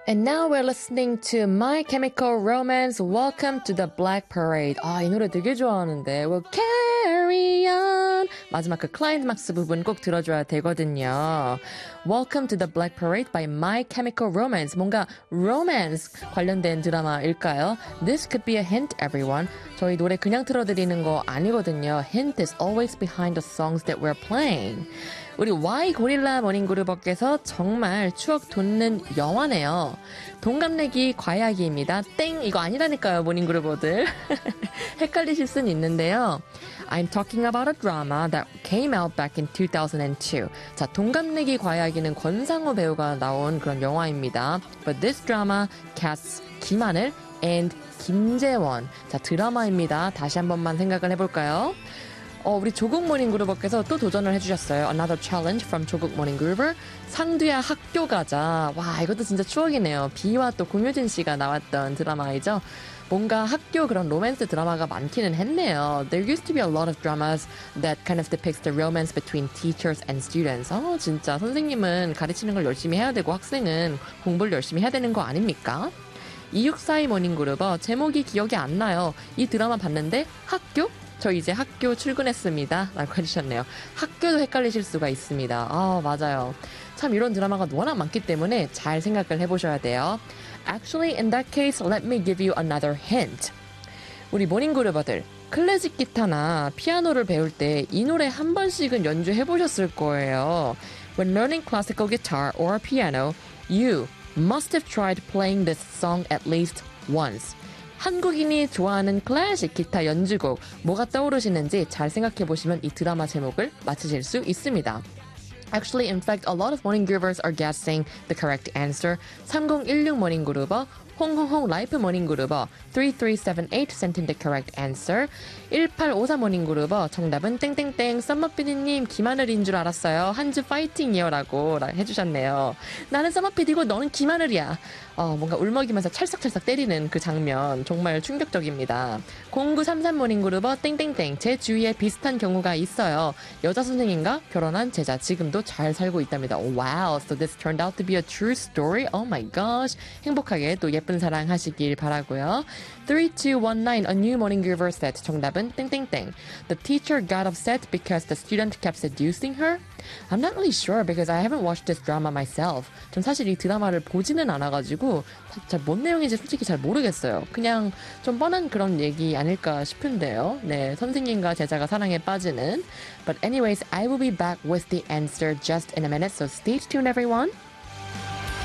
And now we're listening to My Chemical Romance. Welcome to the Black Parade. 아, 이 노래 되게 좋아하는데. We'll carry on. 마지막 그 클라이막스 부분 꼭 들어줘야 되거든요. Welcome to the Black Parade by My Chemical Romance. 뭔가 romance 관련된 드라마일까요? This could be a hint, everyone. 저희 노래 그냥 틀어드리는 거 아니거든요. Hint is always behind the songs that we're playing. 우리 Y 고릴라 모닝그룹어께서 정말 추억 돋는 영화네요. 동갑내기 과야기입니다. 땡! 이거 아니라니까요, 모닝그룹어들. 헷갈리실 순 있는데요. I'm talking about a drama that came out back in 2002. 자, 동갑내기 과야기는 권상우 배우가 나온 그런 영화입니다. But this drama casts 김하늘 and 김재원. 자, 드라마입니다. 다시 한 번만 생각을 해볼까요? 우리 조국 모닝그룹어께서 또 도전을 해주셨어요. Another challenge from 조국 모닝그룹. 상두야 학교 가자. 와, 이것도 진짜 추억이네요. 비와 또 공효진 씨가 나왔던 드라마이죠. 뭔가 학교 그런 로맨스 드라마가 많기는 했네요. There used to be a lot of dramas that kind of depicts the romance between teachers and students. 진짜 선생님은 가르치는 걸 열심히 해야 되고 학생은 공부를 열심히 해야 되는 거 아닙니까? 2642 모닝그룹어 제목이 기억이 안 나요. 이 드라마 봤는데 학교? 저 이제 학교 출근했습니다. 라고 해주셨네요. 학교도 헷갈리실 수가 있습니다. 맞아요. 참 이런 드라마가 워낙 많기 때문에 잘 생각을 해보셔야 돼요. Actually, in that case, let me give you another hint. 우리 모닝그룹어들 클래식 기타나 피아노를 배울 때 이 노래 한 번씩은 연주해보셨을 거예요. When learning classical guitar or piano, you must have tried playing this song at least once. 한국인이 좋아하는 클래식 기타 연주곡 뭐가 떠오르시는지 잘 생각해보시면 이 드라마 제목을 맞히실 수 있습니다. Actually, in fact, a lot of morning groovers are guessing the correct answer. 3016 morning groover, 홍홍홍 라이프 모닝 그루버 3378 sent in the correct answer. 1854 모닝 그루버 정답은 땡땡땡 썸머피디님 김하늘인 줄 알았어요. 한주 파이팅이요 라고 해주셨네요. 나는 썸머피디고 너는 김하늘이야. 뭔가 울먹이면서 찰싹찰싹 때리는 그 장면 정말 충격적입니다. 0933 모닝 그루버 땡땡땡 제 주위에 비슷한 경우가 있어요. 여자 선생님과 결혼한 제자 지금도 잘 살고 있답니다. Wow, so this turned out to be a true story. Oh my gosh. 행복하게 또 예쁜 사랑 하시길 바라고요. 3219 A new morning groover said 정답은 땡땡땡. The teacher got upset because the student kept seducing her. I'm not really sure because I haven't watched this drama myself. 전 사실 이 드라마를 보지는 않아가지고 잘 뭔 내용인지 솔직히 잘 모르겠어요. 그냥 좀 뻔한 그런 얘기 아닐까 싶은데요. 네, 선생님과 제자가 사랑에 빠지는. But anyways, I will be back with the answer just in a minute, so stay tuned everyone.